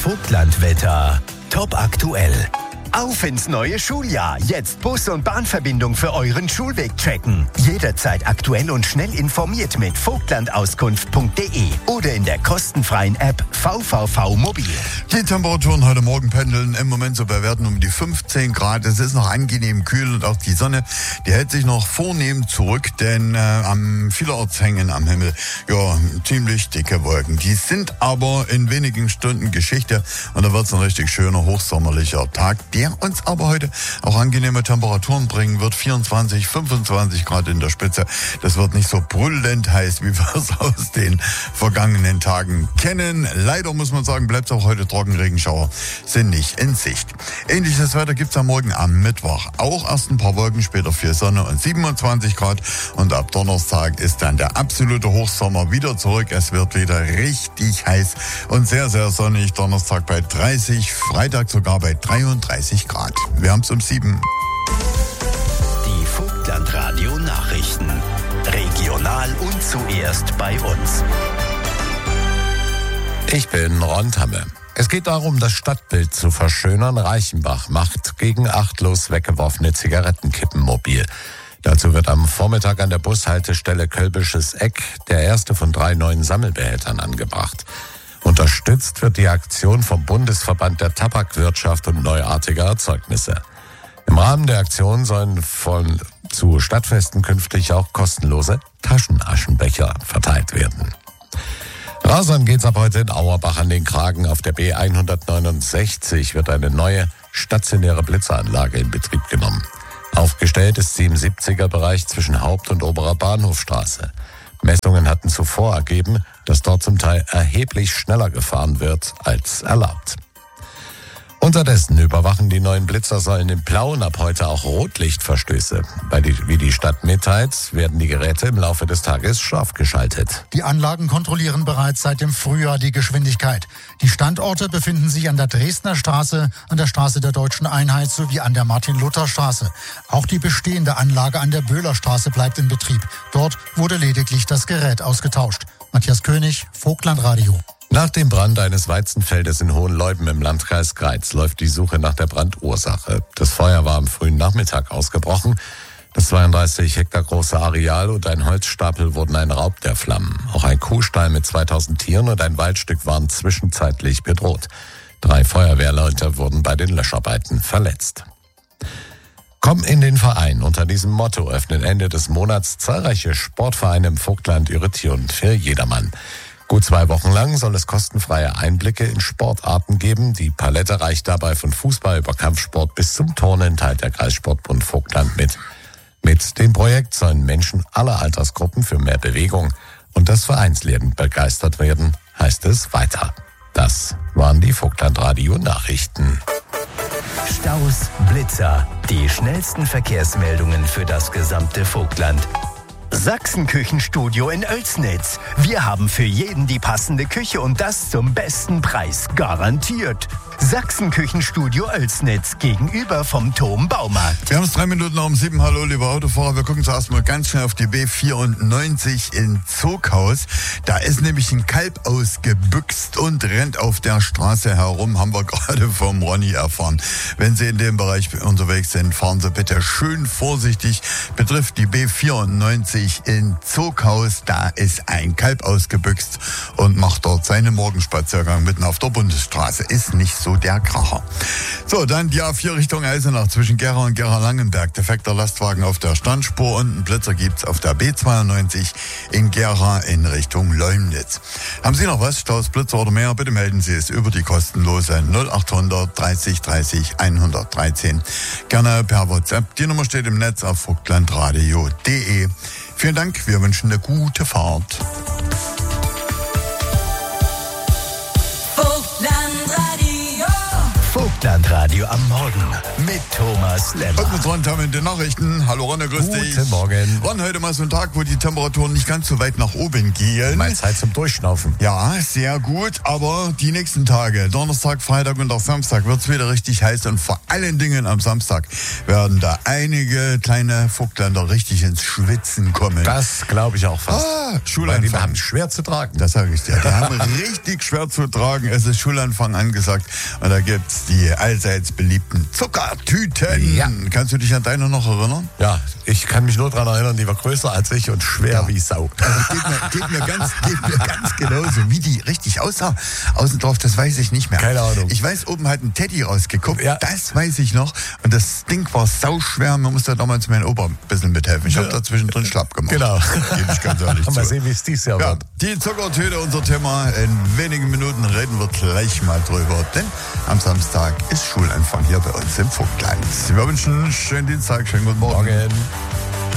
Vogtlandwetter. Top aktuell. Auf ins neue Schuljahr. Jetzt Bus- und Bahnverbindung für euren Schulweg checken. Jederzeit aktuell und schnell informiert mit vogtlandauskunft.de oder in der kostenfreien App VVV Mobil. Die Temperaturen heute Morgen pendeln im Moment so bei Werten um die 15 Grad. Es ist noch angenehm kühl und auch die Sonne, die hält sich noch vornehm zurück, denn vielerorts hängen am Himmel ziemlich dicke Wolken. Die sind aber in wenigen Stunden Geschichte und da wird es ein richtig schöner, hochsommerlicher Tag, der uns aber heute auch angenehme Temperaturen bringen wird. 24, 25 Grad in der Spitze. Das wird nicht so brüllend heiß, wie wir es aus den vergangenen Tagen kennen. Leider muss man sagen, bleibt es auch heute trocken. Regenschauer sind nicht in Sicht. Ähnliches Wetter gibt es am Morgen am Mittwoch. Auch erst ein paar Wolken, später viel Sonne und 27 Grad. Und ab Donnerstag ist dann der absolute Hochsommer wieder zurück. Es wird wieder richtig heiß und sehr, sehr sonnig. Donnerstag bei 30, Freitag sogar bei 33 Grad. Wir haben es um 7. Die Vogtlandradio Nachrichten. Regional und zuerst bei uns. Ich bin Ron Tamme. Es geht darum, das Stadtbild zu verschönern. Reichenbach macht gegen achtlos weggeworfene Zigarettenkippen mobil. Dazu wird am Vormittag an der Bushaltestelle Kölbisches Eck der erste von 3 neuen Sammelbehältern angebracht. Unterstützt wird die Aktion vom Bundesverband der Tabakwirtschaft und neuartiger Erzeugnisse. Im Rahmen der Aktion sollen zu Stadtfesten künftig auch kostenlose Taschenaschenbecher verteilt werden. Rasern geht's ab heute in Auerbach an den Kragen. Auf der B169 wird eine neue stationäre Blitzeranlage in Betrieb genommen. Aufgestellt ist sie im 70er-Bereich zwischen Haupt- und Oberer Bahnhofstraße. Messungen hatten zuvor ergeben, dass dort zum Teil erheblich schneller gefahren wird als erlaubt. Unterdessen überwachen die neuen Blitzersäulen in Plauen ab heute auch Rotlichtverstöße. Wie die Stadt mitteilt, werden die Geräte im Laufe des Tages scharf geschaltet. Die Anlagen kontrollieren bereits seit dem Frühjahr die Geschwindigkeit. Die Standorte befinden sich an der Dresdner Straße, an der Straße der Deutschen Einheit sowie an der Martin-Luther-Straße. Auch die bestehende Anlage an der Böhlerstraße bleibt in Betrieb. Dort wurde lediglich das Gerät ausgetauscht. Matthias König, Vogtlandradio. Nach dem Brand eines Weizenfeldes in Hohenleuben im Landkreis Greiz läuft die Suche nach der Brandursache. Das Feuer war am frühen Nachmittag ausgebrochen. Das 32 Hektar große Areal und ein Holzstapel wurden ein Raub der Flammen. Auch ein Kuhstall mit 2000 Tieren und ein Waldstück waren zwischenzeitlich bedroht. 3 Feuerwehrleute wurden bei den Löscharbeiten verletzt. Komm in den Verein. Unter diesem Motto öffnen Ende des Monats zahlreiche Sportvereine im Vogtland irritierend für jedermann. Gut 2 Wochen lang soll es kostenfreie Einblicke in Sportarten geben. Die Palette reicht dabei von Fußball über Kampfsport bis zum Turnen, teilt der Kreissportbund Vogtland mit. Mit dem Projekt sollen Menschen aller Altersgruppen für mehr Bewegung und das Vereinsleben begeistert werden, heißt es weiter. Das waren die Vogtlandradio Nachrichten. Staus, Blitzer, die schnellsten Verkehrsmeldungen für das gesamte Vogtland. Sachsenküchenstudio in Oelsnitz. Wir haben für jeden die passende Küche und das zum besten Preis. Garantiert. Sachsenküchenstudio Oelsnitz gegenüber vom Tom Baumarkt. Wir haben es 3 Minuten nach um 7. Hallo, liebe Autofahrer. Wir gucken zuerst mal ganz schnell auf die B94 in Zoghaus. Da ist nämlich ein Kalb ausgebüxt und rennt auf der Straße herum. Haben wir gerade vom Ronny erfahren. Wenn Sie in dem Bereich unterwegs sind, fahren Sie bitte schön vorsichtig. Betrifft die B94 in Zoghaus. Da ist ein Kalb ausgebüxt und macht dort seinen Morgenspaziergang mitten auf der Bundesstraße. Ist nicht so der Kracher. So, dann die A4 Richtung Eisenach zwischen Gera und Gera-Langenberg. Defekter Lastwagen auf der Standspur und einen Blitzer gibt's auf der B92 in Gera in Richtung Leumnitz. Haben Sie noch was? Staus, Blitzer oder mehr? Bitte melden Sie es über die kostenlose 0800 30 30 113. Gerne per WhatsApp. Die Nummer steht im Netz auf vogtlandradio.de. Vielen Dank. Wir wünschen eine gute Fahrt. Vogtlandradio am Morgen mit Thomas Lemmer. Und mit Ron haben wir in den Nachrichten. Hallo Ronne, grüß dich. Guten Morgen. Ron, heute mal so ein Tag, wo die Temperaturen nicht ganz so weit nach oben gehen. Mal Zeit zum Durchschnaufen. Ja, sehr gut, aber die nächsten Tage, Donnerstag, Freitag und auch Samstag, wird es wieder richtig heiß und vor allen Dingen am Samstag werden da einige kleine Vogtländer richtig ins Schwitzen kommen. Das glaube ich auch fast. Weil die Schulanfang. haben schwer zu tragen. Das sage ich dir. Die haben richtig schwer zu tragen. Es ist Schulanfang angesagt und da gibt's die allseits beliebten Zuckertüten. Ja. Kannst du dich an deine noch erinnern? Ja, ich kann mich nur daran erinnern, die war größer als ich und schwer wie Sau. Geht mir ganz genauso, wie die richtig aussah. Außen drauf, das weiß ich nicht mehr. Keine Ahnung. Ich weiß, oben hat ein Teddy rausgeguckt. Ja. Das weiß ich noch. Und das Ding war sauschwer. Man musste damals meinem Opa ein bisschen mithelfen. Ich habe da zwischendrin schlapp gemacht. Genau. Gebe ich ganz ehrlich Mal zu. sehen, wie es dieses Jahr Ja, wird. die Zuckertüte, unser Thema. In wenigen Minuten reden wir gleich mal drüber. Denn am Samstag ist Schulanfang hier bei uns im Vogtland. Wir wünschen einen schönen Dienstag, schönen guten Morgen. Morgen.